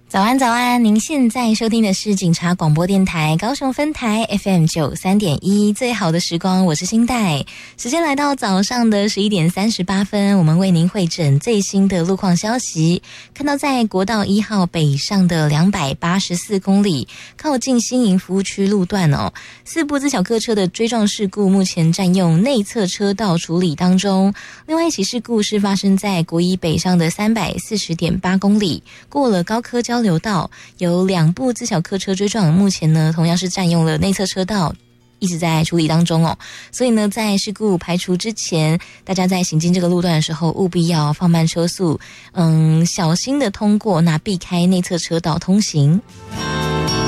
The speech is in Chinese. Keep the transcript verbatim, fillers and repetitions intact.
早安早安，您现在收听的是警察广播电台高雄分台 F M 九三点一，最好的时光，我是新代。时间来到早上的十一点三十八分，我们为您汇整最新的路况消息。看到在国道一号北上的两百八十四公里，靠近新营服务区路段哦，四部自小客车的追撞事故目前占用内侧车道处理当中。另外一起事故是发生在国一北上的三百四十点八公里，过了高科交流道，有两部自小客车追撞，目前呢同样是占用了内侧车道，一直在处理当中哦。所以呢，在事故排除之前，大家在行经这个路段的时候，务必要放慢车速，嗯，小心的通过，那避开内侧车道通行。